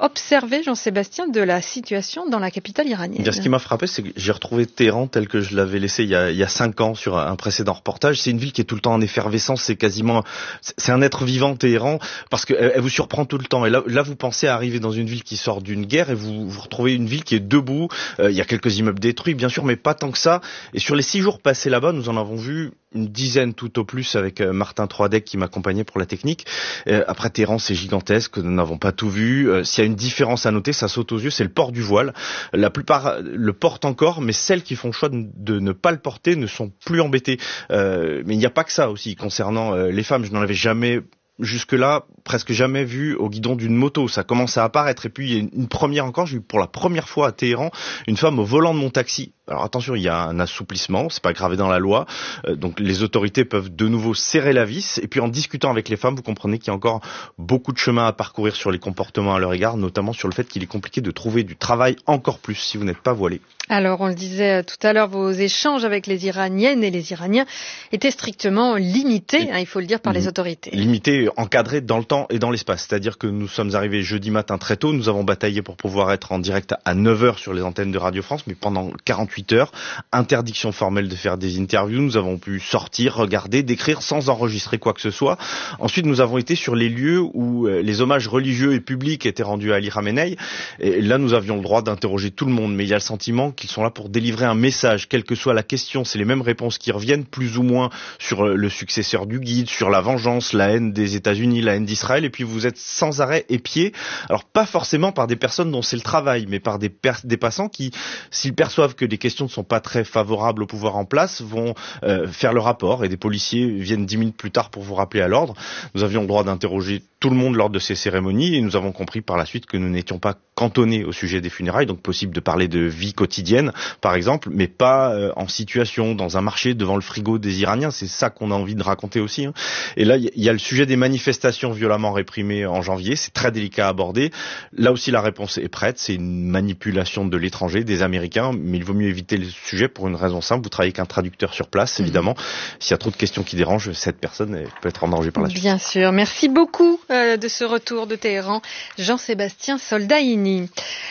observé, Jean-Sébastien, de la situation dans la capitale iranienne? Ce qui m'a frappé, c'est que j'ai retrouvé Téhéran tel que je l'avais laissé il y a 5 ans sur un précédent reportage. C'est une ville qui est tout le temps en effervescence, c'est un être vivant, Téhéran, parce qu'elle vous surprend tout le temps. Et là, vous pensez arriver dans une ville qui sort d'une guerre et vous retrouvez une ville qui est debout. Il y a quelques immeubles détruits, bien sûr, mais pas tant que ça. Et sur les 6 jours passés là-bas, nous en avons vu une dizaine tout au plus avec Martin Troadec qui m'accompagnait pour la technique. Après, Téhéran, c'est gigantesque, nous n'avons pas tout vu. S'il y a une différence à noter, ça saute aux yeux, c'est le port du voile. La plupart le portent encore, mais celles qui font le choix de ne pas le porter ne sont plus embêtées. Mais il n'y a pas que ça aussi concernant les femmes. Je n'en avais jamais jusque-là presque jamais vu au guidon d'une moto. Ça commence à apparaître. Et puis il y a une première encore, j'ai eu pour la première fois à Téhéran une femme au volant de mon taxi. Alors attention, il y a un assouplissement, c'est pas gravé dans la loi, donc les autorités peuvent de nouveau serrer la vis, et puis en discutant avec les femmes, vous comprenez qu'il y a encore beaucoup de chemin à parcourir sur les comportements à leur égard, notamment sur le fait qu'il est compliqué de trouver du travail encore plus si vous n'êtes pas voilé. Alors on le disait tout à l'heure, vos échanges avec les Iraniennes et les Iraniens étaient strictement limités, il faut le dire, par les autorités. Limités, encadrés dans le temps et dans l'espace, c'est-à-dire que nous sommes arrivés jeudi matin très tôt, nous avons bataillé pour pouvoir être en direct à 9h sur les antennes de Radio France, mais pendant 48 heures, interdiction formelle de faire des interviews, nous avons pu sortir, regarder, décrire sans enregistrer quoi que ce soit. Ensuite, nous avons été sur les lieux où les hommages religieux et publics étaient rendus à Ali Khamenei, et là nous avions le droit d'interroger tout le monde, mais il y a le sentiment qu'ils sont là pour délivrer un message, quelle que soit la question, c'est les mêmes réponses qui reviennent, plus ou moins sur le successeur du guide, sur la vengeance, la haine des États-Unis, la haine d'Israël, et puis vous êtes sans arrêt épiés, alors pas forcément par des personnes dont c'est le travail, mais par des passants qui, s'ils perçoivent que les questions ne sont pas très favorables au pouvoir en place, vont faire le rapport, et des policiers viennent 10 minutes plus tard pour vous rappeler à l'ordre. Nous avions le droit d'interroger tout le monde lors de ces cérémonies, et nous avons compris par la suite que nous n'étions pas cantonnés au sujet des funérailles, donc possible de parler de vie quotidienne, par exemple, mais pas en situation, dans un marché, devant le frigo des Iraniens. C'est ça qu'on a envie de raconter aussi. Et là, il y a le sujet des manifestations violemment réprimées en janvier. C'est très délicat à aborder. Là aussi, la réponse est prête. C'est une manipulation de l'étranger, des Américains, mais il vaut mieux éviter le sujet pour une raison simple. Vous travaillez avec un traducteur sur place, évidemment. S'il y a trop de questions qui dérangent, cette personne peut être en danger par la suite. Bien sûr. Merci beaucoup de ce retour de Téhéran, Jean-Sébastien Soldaini.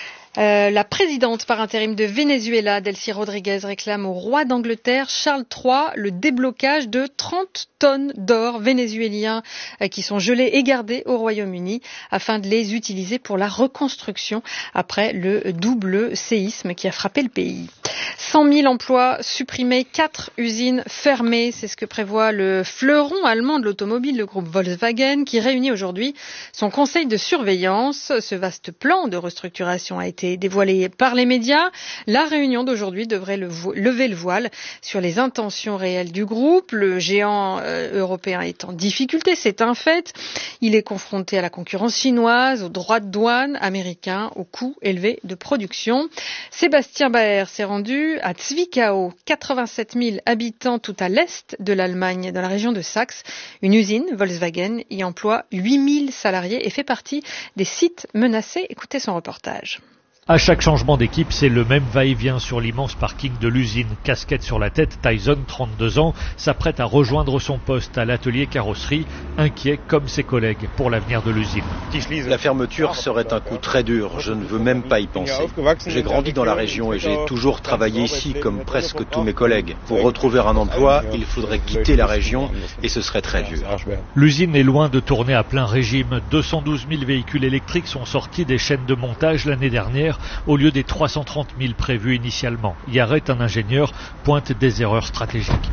La présidente par intérim de Venezuela, Delcy Rodriguez, réclame au roi d'Angleterre, Charles III, le déblocage de 30 tonnes d'or vénézuélien qui sont gelés et gardés au Royaume-Uni afin de les utiliser pour la reconstruction après le double séisme qui a frappé le pays. 100 000 emplois supprimés, 4 usines fermées, c'est ce que prévoit le fleuron allemand de l'automobile, le groupe Volkswagen, qui réunit aujourd'hui son conseil de surveillance. Ce vaste plan de restructuration a été dévoilé par les médias. La réunion d'aujourd'hui devrait lever le voile sur les intentions réelles du groupe. Le géant européen est en difficulté, c'est un fait. Il est confronté à la concurrence chinoise, aux droits de douane américains, aux coûts élevés de production. Sébastien Baer s'est rendu à Zwickau, 87 000 habitants tout à l'est de l'Allemagne, dans la région de Saxe. Une usine, Volkswagen, y emploie 8 000 salariés et fait partie des sites menacés. Écoutez son reportage. À chaque changement d'équipe, c'est le même va-et-vient sur l'immense parking de l'usine. Casquette sur la tête, Tyson, 32 ans, s'apprête à rejoindre son poste à l'atelier carrosserie, inquiet comme ses collègues pour l'avenir de l'usine. La fermeture serait un coup très dur, je ne veux même pas y penser. J'ai grandi dans la région et j'ai toujours travaillé ici comme presque tous mes collègues. Pour retrouver un emploi, il faudrait quitter la région et ce serait très dur. L'usine est loin de tourner à plein régime. 212 000 véhicules électriques sont sortis des chaînes de montage l'année dernière, au lieu des 330 000 prévus initialement. Yaret, un ingénieur, pointe des erreurs stratégiques.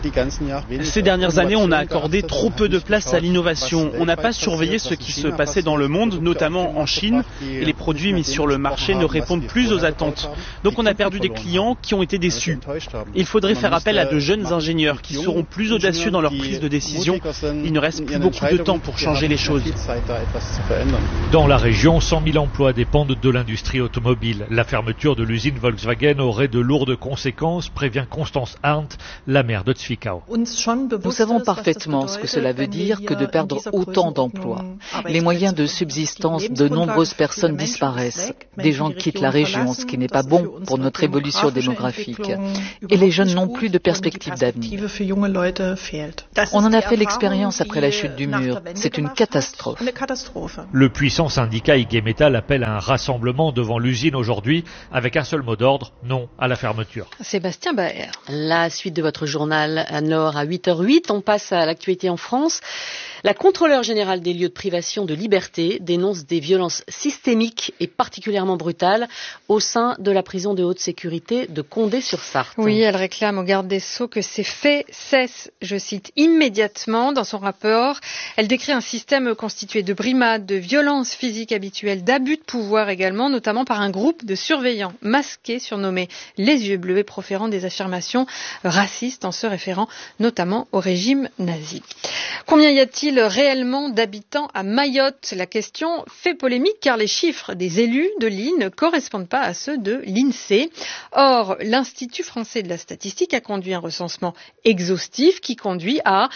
Ces dernières années, on a accordé trop peu de place à l'innovation. On n'a pas surveillé ce qui se passait dans le monde, notamment en Chine, et les produits mis sur le marché ne répondent plus aux attentes. Donc on a perdu des clients qui ont été déçus. Il faudrait faire appel à de jeunes ingénieurs qui seront plus audacieux dans leur prise de décision. Il ne reste plus beaucoup de temps pour changer les choses. Dans la région, 100 000 emplois dépendent de l'industrie automobile. automobile. La fermeture de l'usine Volkswagen aurait de lourdes conséquences, prévient Constance Arndt, la maire de Zwickau. Nous savons parfaitement ce que cela veut dire que de perdre autant d'emplois. Les moyens de subsistance de nombreuses personnes disparaissent. Des gens quittent la région, ce qui n'est pas bon pour notre évolution démographique. Et les jeunes n'ont plus de perspective d'avenir. On en a fait l'expérience après la chute du mur. C'est une catastrophe. Le puissant syndicat IG Metall appelle à un rassemblement devant l'usine aujourd'hui avec un seul mot d'ordre, non à la fermeture. Sébastien Baer. La suite de votre journal, Anne-Laure, à 8h08. On passe à l'actualité en France. La contrôleure générale des lieux de privation de liberté dénonce des violences systémiques et particulièrement brutales au sein de la prison de haute sécurité de Condé-sur-Sarthe. Oui, elle réclame au garde des Sceaux que ces faits cessent, je cite, immédiatement. Dans son rapport, elle décrit un système constitué de brimades, de violences physiques habituelles, d'abus de pouvoir également, notamment par un groupe de surveillants masqués surnommés les yeux bleus et proférant des affirmations racistes en se référant notamment au régime nazi. Combien y a-t-il réellement d'habitants à Mayotte? La question fait polémique car les chiffres des élus de l'île ne correspondent pas à ceux de l'INSEE. Or, l'Institut français de la statistique a conduit un recensement exhaustif qui conduit à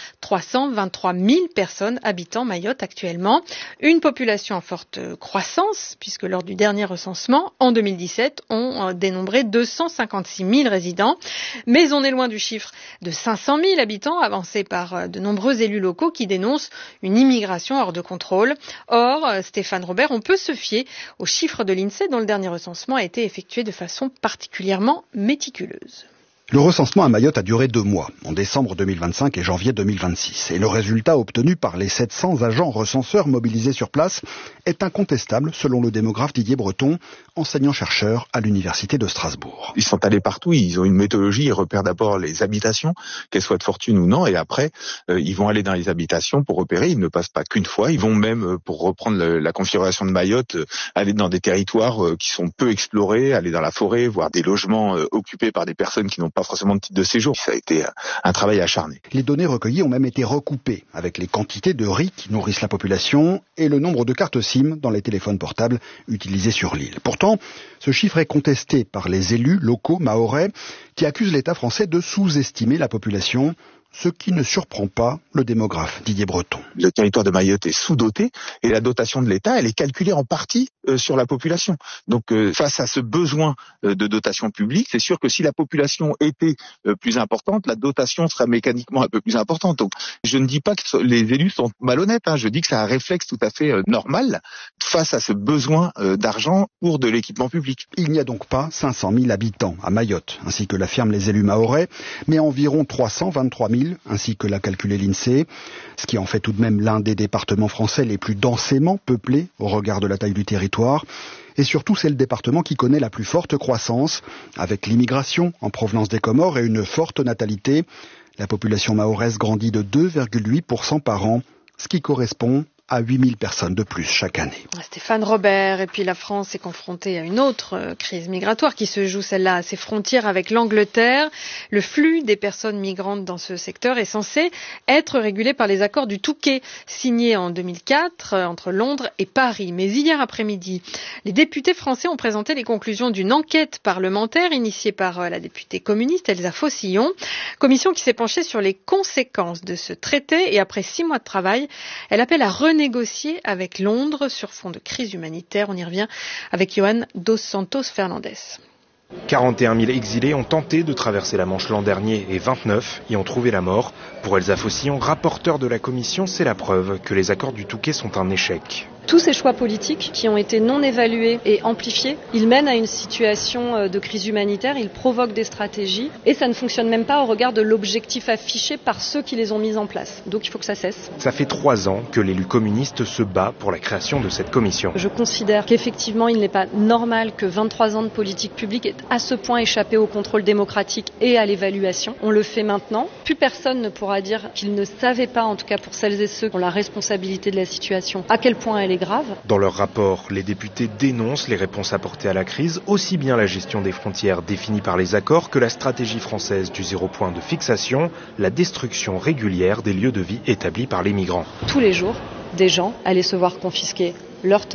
323 000 personnes habitant Mayotte actuellement. Une population en forte croissance puisque lors du dernier recensement, en 2017, on dénombrait 256 000 résidents. Mais on est loin du chiffre de 500 000 habitants avancé par de nombreux élus locaux qui dénoncent une immigration hors de contrôle. Or, Stéphane Robert, on peut se fier aux chiffres de l'INSEE dont le dernier recensement a été effectué de façon particulièrement méticuleuse. Le recensement à Mayotte a duré 2 mois, en décembre 2025 et janvier 2026. Et le résultat obtenu par les 700 agents recenseurs mobilisés sur place est incontestable, selon le démographe Didier Breton, enseignant-chercheur à l'Université de Strasbourg. Ils sont allés partout, ils ont une méthodologie, ils repèrent d'abord les habitations, qu'elles soient de fortune ou non, et après, ils vont aller dans les habitations pour repérer. Ils ne passent pas qu'une fois, ils vont même, pour reprendre la configuration de Mayotte, aller dans des territoires qui sont peu explorés, aller dans la forêt, voir des logements occupés par des personnes qui n'ont pas forcément de titre de séjour. Ça a été un travail acharné. Les données recueillies ont même été recoupées avec les quantités de riz qui nourrissent la population et le nombre de cartes SIM dans les téléphones portables utilisés sur l'île. Pourtant, ce chiffre est contesté par les élus locaux mahorais qui accusent l'État français de sous-estimer la population, ce qui ne surprend pas le démographe Didier Breton. Le territoire de Mayotte est sous-doté et la dotation de l'État, elle est calculée en partie sur la population. Donc face à ce besoin de dotation publique, c'est sûr que si la population était plus importante, la dotation serait mécaniquement un peu plus importante. Donc je ne dis pas que les élus sont malhonnêtes, je dis que c'est un réflexe tout à fait normal face à ce besoin d'argent pour de l'équipement public. Il n'y a donc pas 500 000 habitants à Mayotte, ainsi que l'affirment les élus mahorais, mais environ 323 000, ainsi que l'a calculé l'INSEE, ce qui en fait tout de même l'un des départements français les plus densément peuplés au regard de la taille du territoire. Et surtout, c'est le département qui connaît la plus forte croissance, avec l'immigration en provenance des Comores et une forte natalité. La population mahoraise grandit de 2,8% par an, ce qui correspond à 8000 personnes de plus chaque année. Stéphane Robert, et puis la France est confrontée à une autre crise migratoire qui se joue celle-là à ses frontières avec l'Angleterre. Le flux des personnes migrantes dans ce secteur est censé être régulé par les accords du Touquet, signés en 2004 entre Londres et Paris. Mais hier après-midi, les députés français ont présenté les conclusions d'une enquête parlementaire initiée par la députée communiste Elsa Faucillon, commission qui s'est penchée sur les conséquences de ce traité et après 6 mois de travail, elle appelle à renégocier avec Londres sur fond de crise humanitaire. On y revient avec Johan dos Santos Fernandes. 41 000 exilés ont tenté de traverser la Manche l'an dernier et 29 y ont trouvé la mort. Pour Elsa Faucillon, rapporteure de la commission, c'est la preuve que les accords du Touquet sont un échec. Tous ces choix politiques qui ont été non évalués et amplifiés, ils mènent à une situation de crise humanitaire, ils provoquent des stratégies et ça ne fonctionne même pas au regard de l'objectif affiché par ceux qui les ont mis en place. Donc il faut que ça cesse. Ça fait 3 ans que l'élu communiste se bat pour la création de cette commission. Je considère qu'effectivement il n'est pas normal que 23 ans de politique publique aient à ce point échappé au contrôle démocratique et à l'évaluation. On le fait maintenant. Plus personne ne pourra dire qu'il ne savait pas, en tout cas pour celles et ceux qui ont la responsabilité de la situation, à quel point elle est grave. Dans leur rapport, les députés dénoncent les réponses apportées à la crise, aussi bien la gestion des frontières définie par les accords que la stratégie française du 0 point de fixation, la destruction régulière des lieux de vie établis par les migrants. Tous les jours, des gens allaient se voir confisquer leurs tentes,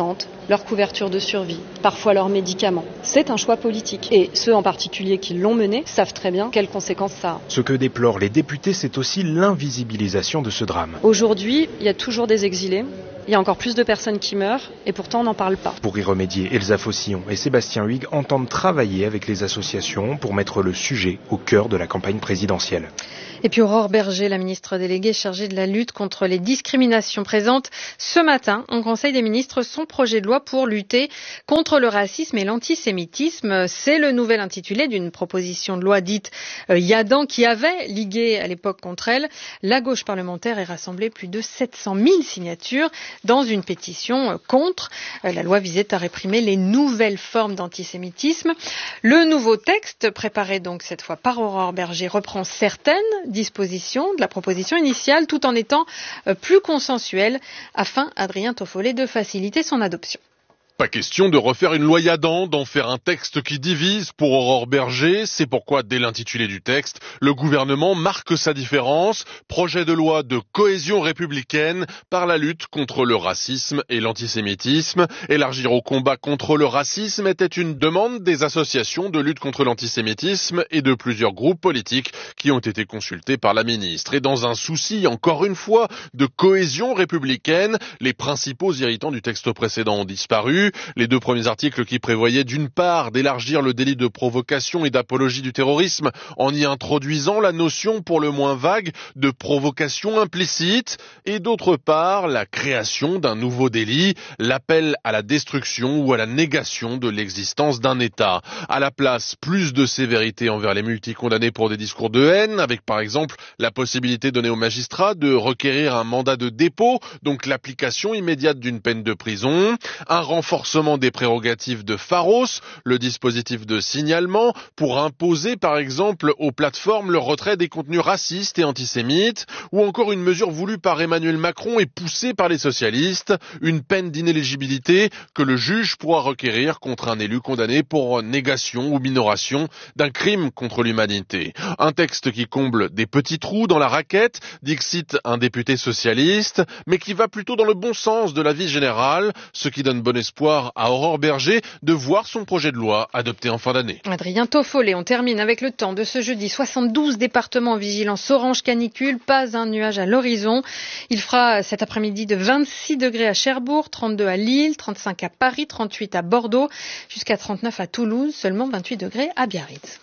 leur couverture de survie, parfois leurs médicaments. C'est un choix politique. Et ceux en particulier qui l'ont mené savent très bien quelles conséquences ça a. Ce que déplorent les députés, c'est aussi l'invisibilisation de ce drame. Aujourd'hui, il y a toujours des exilés. Il y a encore plus de personnes qui meurent et pourtant on n'en parle pas. Pour y remédier, Elsa Fossillon et Sébastien Huyghe entendent travailler avec les associations pour mettre le sujet au cœur de la campagne présidentielle. Et puis Aurore Berger, la ministre déléguée chargée de la lutte contre les discriminations, présente ce matin en Conseil des ministres son projet de loi pour lutter contre le racisme et l'antisémitisme. C'est le nouvel intitulé d'une proposition de loi dite Yadan qui avait ligué à l'époque contre elle. La gauche parlementaire est rassemblée plus de 700 000 signatures dans une pétition contre. La loi visait à réprimer les nouvelles formes d'antisémitisme. Le nouveau texte, préparé donc cette fois par Aurore Berger, reprend certaines dispositions de la proposition initiale tout en étant plus consensuel afin, Adrien Toffolet, de faciliter son adoption. Pas question de refaire une loi Yadan, d'en faire un texte qui divise pour Aurore Berger. C'est pourquoi, dès l'intitulé du texte, le gouvernement marque sa différence. Projet de loi de cohésion républicaine par la lutte contre le racisme et l'antisémitisme. Élargir au combat contre le racisme était une demande des associations de lutte contre l'antisémitisme et de plusieurs groupes politiques qui ont été consultés par la ministre. Et dans un souci, encore une fois, de cohésion républicaine, les principaux irritants du texte précédent ont disparu. Les deux premiers articles qui prévoyaient d'une part d'élargir le délit de provocation et d'apologie du terrorisme en y introduisant la notion pour le moins vague de provocation implicite et d'autre part la création d'un nouveau délit, l'appel à la destruction ou à la négation de l'existence d'un État. À la place, plus de sévérité envers les multicondamnés pour des discours de haine, avec par exemple la possibilité donnée aux magistrats de requérir un mandat de dépôt, donc l'application immédiate d'une peine de prison, un renforcement des prérogatives de Pharos, le dispositif de signalement, pour imposer par exemple aux plateformes le retrait des contenus racistes et antisémites, ou encore une mesure voulue par Emmanuel Macron et poussée par les socialistes, une peine d'inéligibilité que le juge pourra requérir contre un élu condamné pour négation ou minoration d'un crime contre l'humanité. Un texte qui comble des petits trous dans la raquette, dixit un député socialiste, mais qui va plutôt dans le bon sens de la vie générale, ce qui donne bon espoir à Aurore Berger de voir son projet de loi adopté en fin d'année. Adrien Toffolet, on termine avec le temps de ce jeudi. 72 départements en vigilance orange canicule, pas un nuage à l'horizon. Il fera cet après-midi de 26 degrés à Cherbourg, 32 à Lille, 35 à Paris, 38 à Bordeaux, jusqu'à 39 à Toulouse, seulement 28 degrés à Biarritz.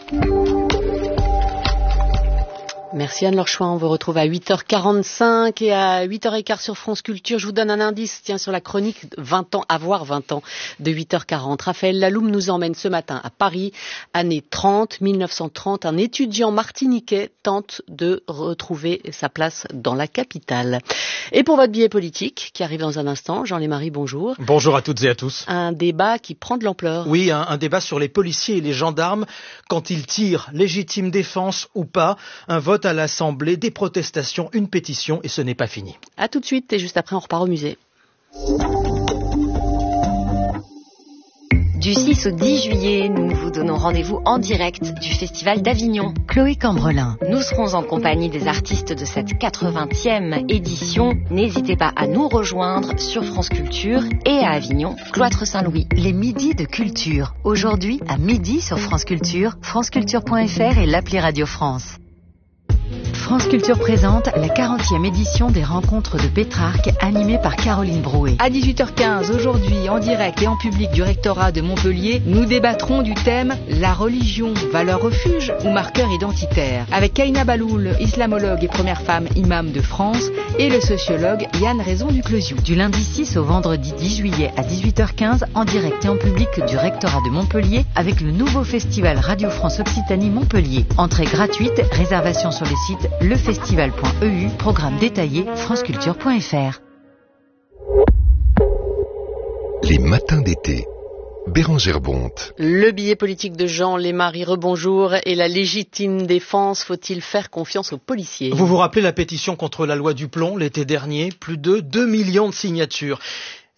Merci Anne-Laure Chouin, on vous retrouve à 8h45 et à 8h15 sur France Culture. Je vous donne un indice, sur la chronique 20 ans, avoir 20 ans de 8h40. Raphaël Laloum nous emmène ce matin à Paris, année 1930. Un étudiant martiniquais tente de retrouver sa place dans la capitale. Et pour votre billet politique, qui arrive dans un instant, Jean Lémarie, bonjour. Bonjour à toutes et à tous. Un débat qui prend de l'ampleur. Oui, un débat sur les policiers et les gendarmes, quand ils tirent, légitime défense ou pas, un vote à l'Assemblée, des protestations, une pétition et ce n'est pas fini. À tout de suite et juste après on repart au musée. Du 6 au 10 juillet, nous vous donnons rendez-vous en direct du Festival d'Avignon. Chloé Cambrelin. Nous serons en compagnie des artistes de cette 80e édition. N'hésitez pas à nous rejoindre sur France Culture et à Avignon, Cloître Saint-Louis. Les midis de culture. Aujourd'hui, à midi sur France Culture, franceculture.fr et l'appli Radio France. France Culture présente la 40e édition des rencontres de Pétrarque animée par Caroline Brouet. À 18h15 aujourd'hui, en direct et en public du rectorat de Montpellier, nous débattrons du thème « La religion, valeur refuge ou marqueur identitaire ?» avec Kaina Baloul, islamologue et première femme imam de France, et le sociologue Yann Raison-Duclosiou. Du lundi 6 au vendredi 10 juillet à 18h15, en direct et en public du rectorat de Montpellier avec le nouveau festival Radio France Occitanie Montpellier. Entrée gratuite, réservation sur le site lefestival.eu, programme détaillé franceculture.fr. Les matins d'été. Bérangère Bonte. Le billet politique de Jean Lémarie, rebonjour. Et la légitime défense, faut-il faire confiance aux policiers? Vous vous rappelez la pétition contre la loi Duplon l'été dernier? Plus de 2 millions de signatures.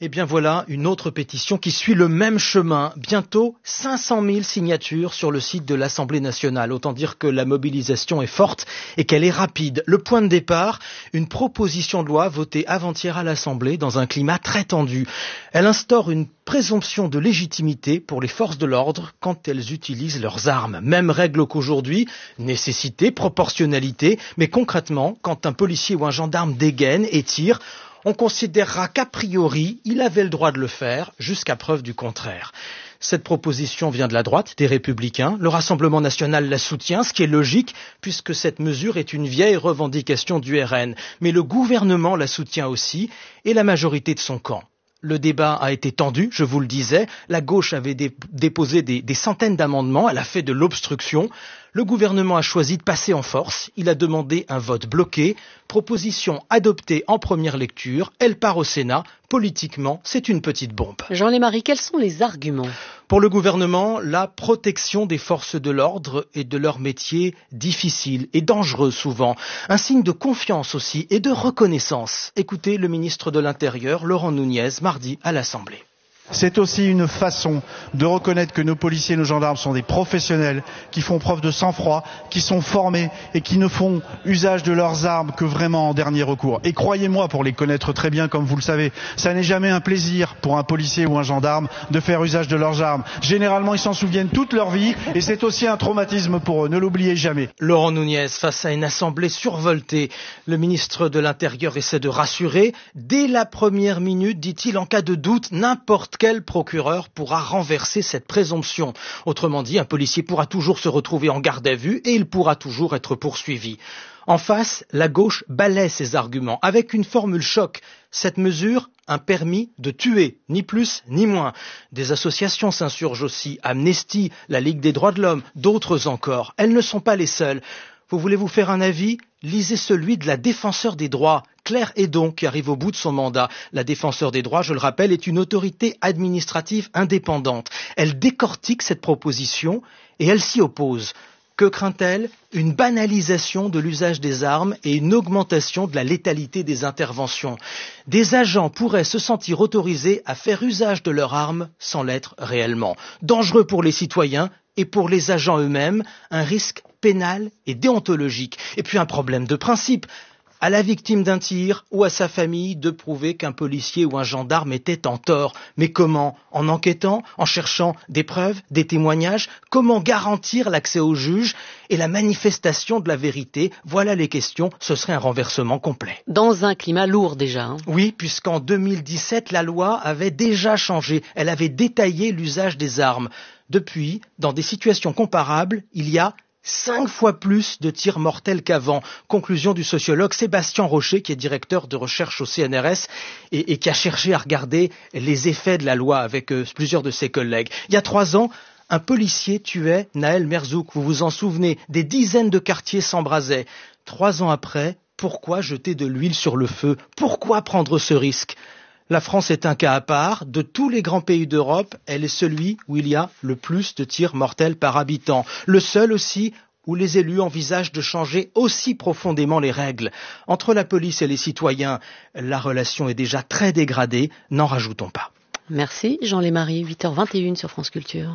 Eh bien voilà une autre pétition qui suit le même chemin. Bientôt 500 000 signatures sur le site de l'Assemblée nationale. Autant dire que la mobilisation est forte et qu'elle est rapide. Le point de départ, une proposition de loi votée avant-hier à l'Assemblée dans un climat très tendu. Elle instaure une présomption de légitimité pour les forces de l'ordre quand elles utilisent leurs armes. Même règle qu'aujourd'hui, nécessité, proportionnalité, mais concrètement, quand un policier ou un gendarme dégaine et tire, on considérera qu'a priori, il avait le droit de le faire, jusqu'à preuve du contraire. Cette proposition vient de la droite, des Républicains. Le Rassemblement national la soutient, ce qui est logique, puisque cette mesure est une vieille revendication du RN. Mais le gouvernement la soutient aussi, et la majorité de son camp. Le débat a été tendu, je vous le disais. La gauche avait déposé des centaines d'amendements, elle a fait de l'obstruction. Le gouvernement a choisi de passer en force. Il a demandé un vote bloqué. Proposition adoptée en première lecture. Elle part au Sénat. Politiquement, c'est une petite bombe. Jean-Lémarie, quels sont les arguments ? Pour le gouvernement, la protection des forces de l'ordre et de leur métier difficile et dangereux souvent. Un signe de confiance aussi et de reconnaissance. Écoutez le ministre de l'Intérieur, Laurent Nunez, mardi à l'Assemblée. C'est aussi une façon de reconnaître que nos policiers et nos gendarmes sont des professionnels qui font preuve de sang-froid, qui sont formés et qui ne font usage de leurs armes que vraiment en dernier recours. Et croyez-moi, pour les connaître très bien, comme vous le savez, ça n'est jamais un plaisir pour un policier ou un gendarme de faire usage de leurs armes. Généralement, ils s'en souviennent toute leur vie et c'est aussi un traumatisme pour eux. Ne l'oubliez jamais. Laurent Nunez, face à une assemblée survoltée, le ministre de l'Intérieur essaie de rassurer. Dès la première minute, dit-il, en cas de doute, n'importe quel procureur pourra renverser cette présomption. Autrement dit, un policier pourra toujours se retrouver en garde à vue et il pourra toujours être poursuivi. En face, la gauche balaie ses arguments avec une formule choc. Cette mesure, un permis de tuer, ni plus ni moins. Des associations s'insurgent aussi, Amnesty, la Ligue des droits de l'homme, d'autres encore. Elles ne sont pas les seules. Vous voulez vous faire un avis ? Lisez celui de la défenseur des droits, Claire Hédon, qui arrive au bout de son mandat. La défenseur des droits, je le rappelle, est une autorité administrative indépendante. Elle décortique cette proposition et elle s'y oppose. Que craint-elle ? Une banalisation de l'usage des armes et une augmentation de la létalité des interventions. Des agents pourraient se sentir autorisés à faire usage de leurs armes sans l'être réellement. Dangereux pour les citoyens et pour les agents eux-mêmes, un risque pénal et déontologique. Et puis un problème de principe. À la victime d'un tir ou à sa famille de prouver qu'un policier ou un gendarme était en tort. Mais comment ? En enquêtant, en cherchant des preuves, des témoignages ? Comment garantir l'accès au juge et la manifestation de la vérité ? Voilà les questions, ce serait un renversement complet. Dans un climat lourd déjà. Oui, puisqu'en 2017, la loi avait déjà changé. Elle avait détaillé l'usage des armes. Depuis, dans des situations comparables, il y a 5 fois plus de tirs mortels qu'avant. Conclusion du sociologue Sébastien Rocher, qui est directeur de recherche au CNRS et qui a cherché à regarder les effets de la loi avec plusieurs de ses collègues. Il y a 3 ans, un policier tuait Naël Merzouk, vous vous en souvenez, des dizaines de quartiers s'embrasaient. 3 ans après, pourquoi jeter de l'huile sur le feu ? Pourquoi prendre ce risque ? La France est un cas à part. De tous les grands pays d'Europe, elle est celui où il y a le plus de tirs mortels par habitant. Le seul aussi où les élus envisagent de changer aussi profondément les règles. Entre la police et les citoyens, la relation est déjà très dégradée. N'en rajoutons pas. Merci Jean-Lémarie, 8h21 sur France Culture.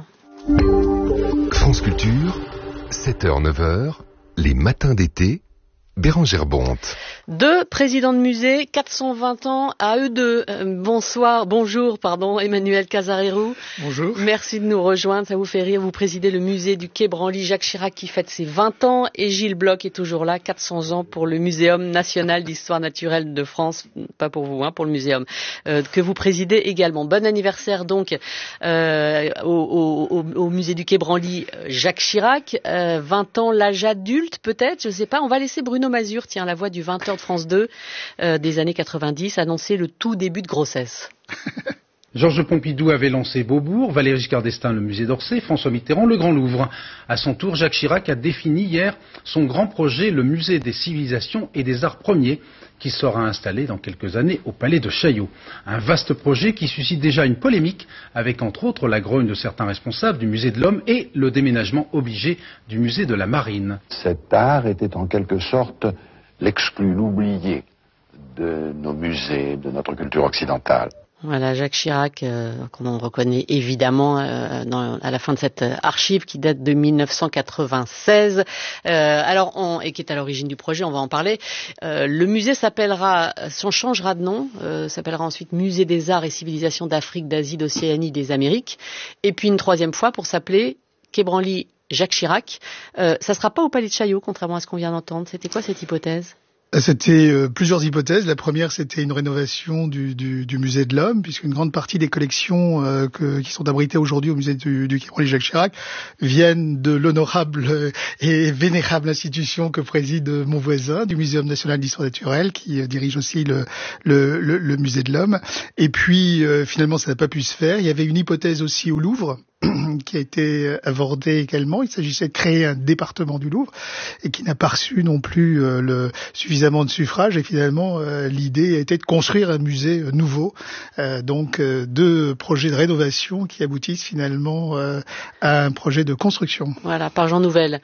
France Culture, 7h, 9h, les matins d'été. Bérangère Bonte. 2 présidents de musée, 420 ans à eux deux. Bonjour, Emmanuel Casarero. Bonjour. Merci de nous rejoindre, ça vous fait rire. Vous présidez le musée du Quai Branly, Jacques Chirac qui fête ses 20 ans et Gilles Bloch est toujours là, 400 ans pour le Muséum national d'histoire naturelle de France. Pas pour vous, pour le muséum, que vous présidez également. Bon anniversaire donc au musée du Quai Branly, Jacques Chirac. 20 ans, l'âge adulte peut-être, je ne sais pas. On va laisser Bruno Mazur, la voix du 20h de France 2 des années 90, annoncer le tout début de grossesse. Georges Pompidou avait lancé Beaubourg, Valéry Giscard d'Estaing le musée d'Orsay, François Mitterrand le Grand Louvre. À son tour, Jacques Chirac a défini hier son grand projet, le musée des civilisations et des arts premiers, qui sera installé dans quelques années au palais de Chaillot. Un vaste projet qui suscite déjà une polémique, avec entre autres la grogne de certains responsables du musée de l'Homme et le déménagement obligé du musée de la Marine. Cet art était en quelque sorte l'exclu, l'oublié de nos musées, de notre culture occidentale. Voilà, Jacques Chirac, qu'on reconnaît évidemment à la fin de cette archive qui date de 1996. Et qui est à l'origine du projet, on va en parler. Le musée changera de nom, s'appellera ensuite Musée des Arts et Civilisations d'Afrique, d'Asie, d'Océanie, des Amériques. Et puis une troisième fois pour s'appeler Quai Branly Jacques Chirac. Ça sera pas au Palais de Chaillot, contrairement à ce qu'on vient d'entendre. C'était quoi cette hypothèse ? C'était plusieurs hypothèses. La première, c'était une rénovation du musée de l'Homme, puisqu'une grande partie des collections qui sont abritées aujourd'hui au musée du Quai Branly Jacques Chirac viennent de l'honorable et vénérable institution que préside mon voisin, du Muséum national d'histoire naturelle, qui dirige aussi le musée de l'Homme. Et puis, finalement, ça n'a pas pu se faire. Il y avait une hypothèse aussi au Louvre, qui a été abordé également. Il s'agissait de créer un département du Louvre et qui n'a pas reçu non plus suffisamment de suffrages. Et finalement, l'idée a été de construire un musée nouveau. Donc, deux projets de rénovation qui aboutissent finalement à un projet de construction. Voilà, par Jean Nouvel.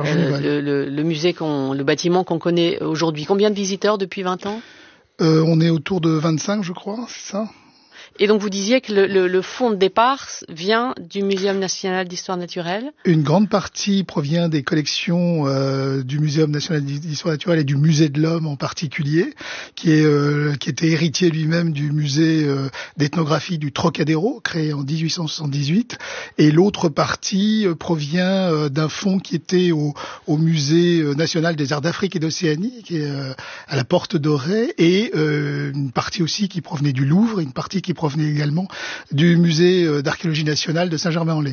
Le musée, le bâtiment qu'on connaît aujourd'hui. Combien de visiteurs depuis 20 ans ? On est autour de 25, je crois, c'est ça ? Et donc vous disiez que le fonds de départ vient du Muséum national d'histoire naturelle ? Une grande partie provient des collections du Muséum national d'histoire naturelle et du Musée de l'Homme en particulier, qui était héritier lui-même du musée d'ethnographie du Trocadéro, créé en 1878. Et l'autre partie provient d'un fonds qui était au Musée national des arts d'Afrique et d'Océanie, qui est à la Porte Dorée, et une partie aussi qui provenait du Louvre, et une partie qui provenait également du musée d'archéologie nationale de Saint-Germain-en-Laye.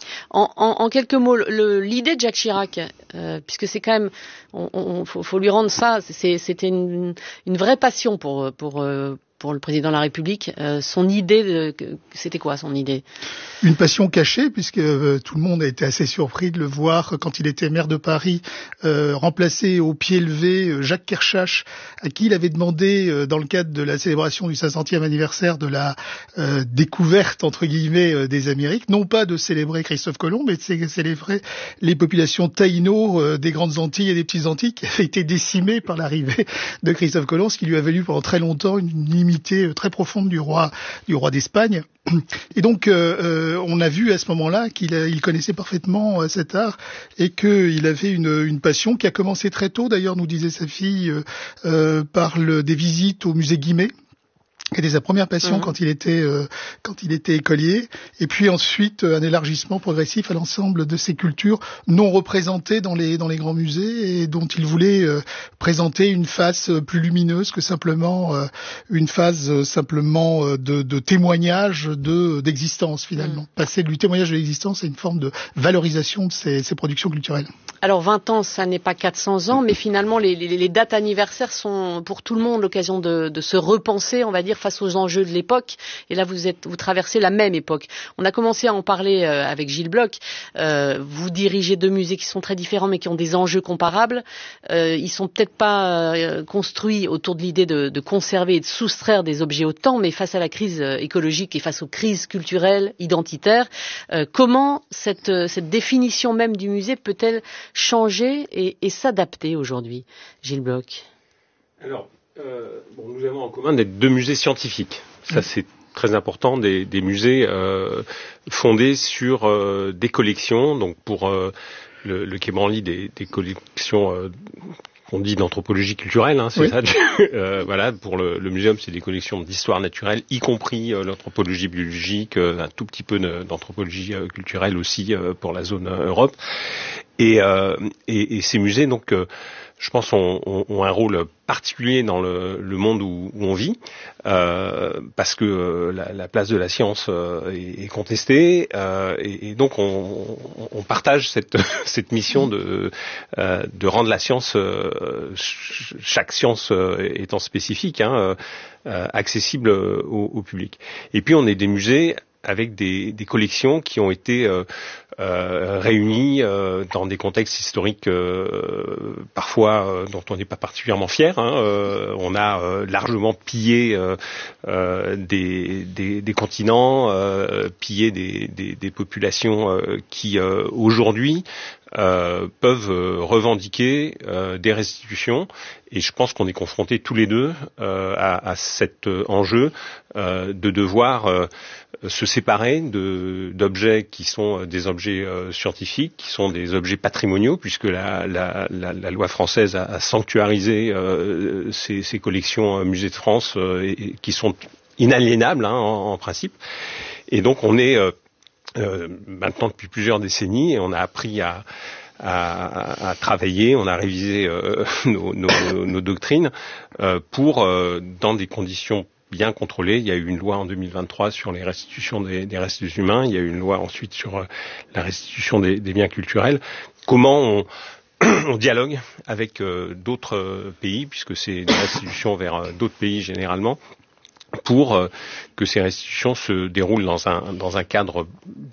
En quelques mots, l'idée de Jacques Chirac, puisque c'est quand même, faut lui rendre ça, c'était une vraie passion pour le président de la République. Son idée, c'était quoi son idée ? Une passion cachée, puisque tout le monde a été assez surpris de le voir quand il était maire de Paris, remplacer au pied levé Jacques Kershach, à qui il avait demandé, dans le cadre de la célébration du 500e anniversaire de la découverte, entre guillemets, des Amériques, non pas de célébrer Christophe Colomb, mais de célébrer les populations taïno des Grandes Antilles et des Petites Antilles qui avaient été décimées par l'arrivée de Christophe Colomb, ce qui lui a valu pendant très longtemps une inimité très profonde du roi d'Espagne. Et donc, on a vu à ce moment-là qu'il connaissait parfaitement cet art et qu'il avait une passion qui a commencé très tôt. D'ailleurs, nous disait sa fille, par des visites au musée Guimet. C'était sa première passion quand il était écolier, et puis ensuite un élargissement progressif à l'ensemble de ces cultures non représentées dans les grands musées et dont il voulait présenter une face plus lumineuse que simplement une phase simplement de témoignage d'existence finalement. Passer du témoignage de l'existence à une forme de valorisation de ces productions culturelles. Alors 20 ans, ça n'est pas 400 ans, mais finalement les dates anniversaires sont pour tout le monde l'occasion de se repenser, on va dire, face aux enjeux de l'époque. Et là, vous traversez la même époque. On a commencé à en parler avec Gilles Bloch. Vous dirigez deux musées qui sont très différents, mais qui ont des enjeux comparables. Ils sont peut-être pas construits autour de l'idée de conserver et de soustraire des objets au temps, mais face à la crise écologique et face aux crises culturelles, identitaires, comment cette définition même du musée peut-elle changer et s'adapter aujourd'hui, Gilles Bloch? Alors, nous avons en commun d'être deux musées scientifiques. Ça, c'est très important, des musées fondés sur des collections. Donc, pour le Quai Branly, des collections qu'on dit d'anthropologie culturelle, hein, c'est oui. Ça. Voilà, pour le muséum, c'est des collections d'histoire naturelle, y compris l'anthropologie biologique, un tout petit peu d'anthropologie culturelle aussi pour la zone Europe. Et ces musées, donc, je pense, ont un rôle particulier dans le monde où on vit, parce que la place de la science est contestée, et donc on partage cette mission de rendre la science, chaque science étant spécifique, accessible au public. Et puis on est des musées avec des collections qui ont été réunies dans des contextes historiques parfois dont on n'est pas particulièrement fier. On a largement pillé des continents, pillé des populations qui aujourd'hui peuvent revendiquer des restitutions. Et je pense qu'on est confrontés tous les deux à cet enjeu de devoir se séparer d'objets qui sont des objets scientifiques, qui sont des objets patrimoniaux, puisque la loi française a sanctuarisé ces collections musées de France qui sont inaliénables en principe. Et donc on est maintenant depuis plusieurs décennies, et on a appris à travailler, on a révisé nos doctrines pour, dans des conditions bien contrôlées. Il y a eu une loi en 2023 sur les restitutions des restes humains, il y a eu une loi ensuite sur la restitution des biens culturels. Comment on dialogue avec d'autres pays, puisque c'est des restitutions vers d'autres pays généralement, pour que ces restitutions se déroulent dans un cadre